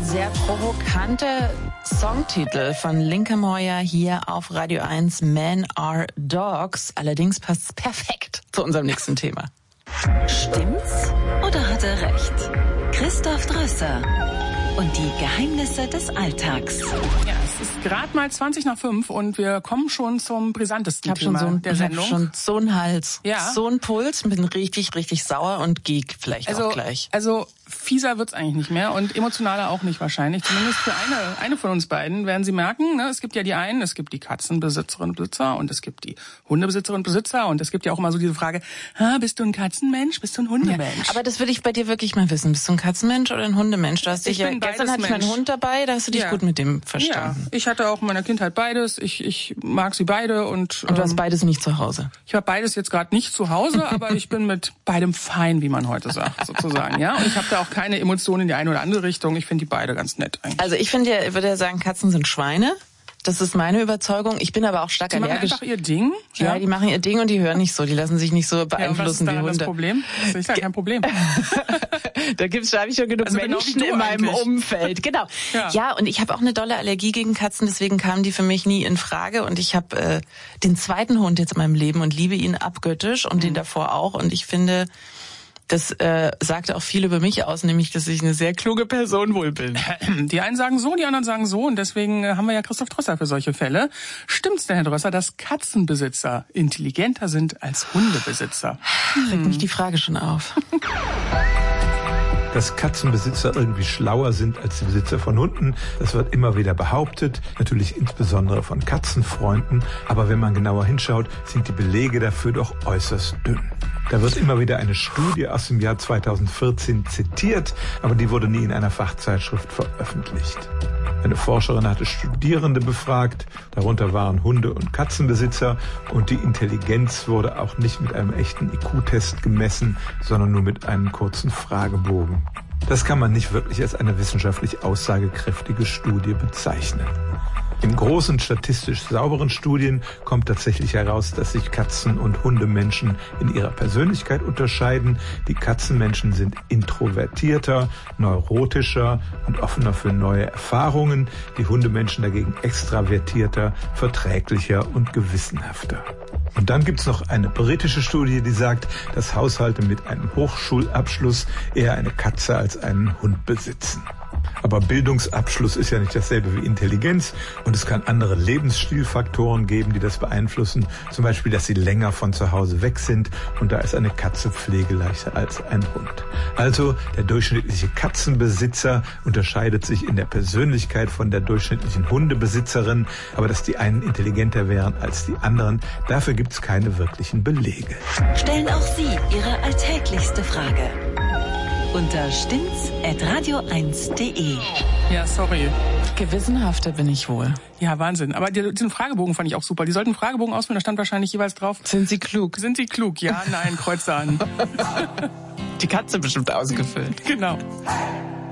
Sehr provokante Songtitel von Linke Moyer hier auf Radio 1, Men Are Dogs. Allerdings passt es perfekt zu unserem nächsten Thema. Stimmt's oder hat er recht? Christoph Drösser und die Geheimnisse des Alltags. Ja, es ist gerade mal 20:05 und wir kommen schon zum brisantesten Thema der Sendung. Ich habe schon so einen Hals, ja. So einen Puls, bin richtig, richtig sauer und gehe vielleicht auch gleich. Also fieser wird's eigentlich nicht mehr und emotionaler auch nicht wahrscheinlich. Zumindest für eine von uns beiden werden Sie merken, ne? Es gibt ja die einen, es gibt die Katzenbesitzerinnen und Besitzer und es gibt die Hundebesitzerinnen und Besitzer und es gibt ja auch immer so diese Frage, bist du ein Katzenmensch, bist du ein Hundemensch? Ja, aber das will ich bei dir wirklich mal wissen. Bist du ein Katzenmensch oder ein Hundemensch? Du hast dich gestern hatte ich meinen Hund dabei, da hast du dich gut mit dem verstanden. Ja, ich hatte auch in meiner Kindheit beides. Ich mag sie beide und du hast beides nicht zu Hause. Ich habe beides jetzt gerade nicht zu Hause, aber ich bin mit beidem fein, wie man heute sagt, sozusagen. Ja, und ich habe da auch keine Emotionen in die eine oder andere Richtung. Ich finde die beide ganz nett eigentlich. Also ich würde ja sagen, Katzen sind Schweine. Das ist meine Überzeugung. Ich bin aber auch stark allergisch. Die machen einfach ihr Ding? Ja, die machen ihr Ding und die hören nicht so. Die lassen sich nicht so beeinflussen wie Hunde. Was ist da das Problem? Das ist ja kein Problem. Da habe ich schon genug Menschen in meinem Umfeld. Genau. Ja, und ich habe auch eine dolle Allergie gegen Katzen, deswegen kamen die für mich nie in Frage. Und ich habe den zweiten Hund jetzt in meinem Leben und liebe ihn abgöttisch und den davor auch. Und ich finde, das sagt auch viel über mich aus, nämlich, dass ich eine sehr kluge Person wohl bin. Die einen sagen so, die anderen sagen so. Und deswegen haben wir ja Christoph Drösser für solche Fälle. Stimmt's denn, Herr Drösser, dass Katzenbesitzer intelligenter sind als Hundebesitzer? Regt mich die Frage schon auf. Dass Katzenbesitzer irgendwie schlauer sind als die Besitzer von Hunden, das wird immer wieder behauptet, natürlich insbesondere von Katzenfreunden. Aber wenn man genauer hinschaut, sind die Belege dafür doch äußerst dünn. Da wird immer wieder eine Studie aus dem Jahr 2014 zitiert, aber die wurde nie in einer Fachzeitschrift veröffentlicht. Eine Forscherin hatte Studierende befragt, darunter waren Hunde- und Katzenbesitzer, und die Intelligenz wurde auch nicht mit einem echten IQ-Test gemessen, sondern nur mit einem kurzen Fragebogen. Das kann man nicht wirklich als eine wissenschaftlich aussagekräftige Studie bezeichnen. In großen, statistisch sauberen Studien kommt tatsächlich heraus, dass sich Katzen- und Hundemenschen in ihrer Persönlichkeit unterscheiden. Die Katzenmenschen sind introvertierter, neurotischer und offener für neue Erfahrungen. Die Hundemenschen dagegen extravertierter, verträglicher und gewissenhafter. Und dann gibt's noch eine britische Studie, die sagt, dass Haushalte mit einem Hochschulabschluss eher eine Katze als einen Hund besitzen. Aber Bildungsabschluss ist ja nicht dasselbe wie Intelligenz, und es kann andere Lebensstilfaktoren geben, die das beeinflussen. Zum Beispiel, dass sie länger von zu Hause weg sind, und da ist eine Katze pflegeleichter als ein Hund. Also der durchschnittliche Katzenbesitzer unterscheidet sich in der Persönlichkeit von der durchschnittlichen Hundebesitzerin, aber dass die einen intelligenter wären als die anderen, dafür gibt es keine wirklichen Belege. Stellen auch Sie Ihre alltäglichste Frage unter stimmt's@radio1.de. Ja, sorry. Gewissenhafter bin ich wohl. Ja, Wahnsinn. Aber diesen Fragebogen fand ich auch super. Die sollten einen Fragebogen ausfüllen, da stand wahrscheinlich jeweils drauf: Sind Sie klug? Sind Sie klug? Ja, nein, Kreuze an. Die Katze bestimmt ausgefüllt. Genau.